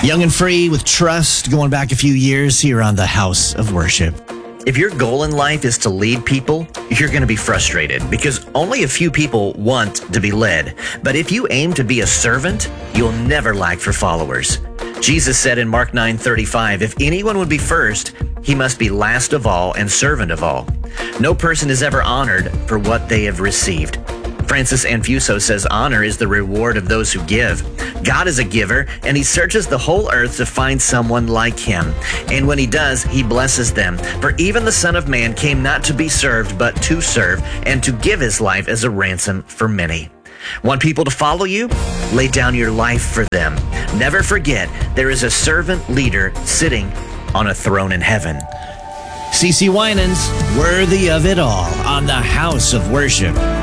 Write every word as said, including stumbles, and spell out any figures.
Young and free with trust, going back a few years here on the House of Worship. If your goal in life is to lead people, you're going to be frustrated because only a few people want to be led. But if you aim to be a servant, you'll never lack for followers. Jesus said in Mark nine thirty-five, if anyone would be first, he must be last of all and servant of all. No person is ever honored for what they have received. Francis Anfuso says honor is the reward of those who give. God is a giver, and he searches the whole earth to find someone like him. And when he does, he blesses them. For even the Son of Man came not to be served, but to serve, and to give his life as a ransom for many. Want people to follow you? Lay down your life for them. Never forget, there is a servant leader sitting on a throne in heaven. CeCe Winans, worthy of it all on the House of Worship.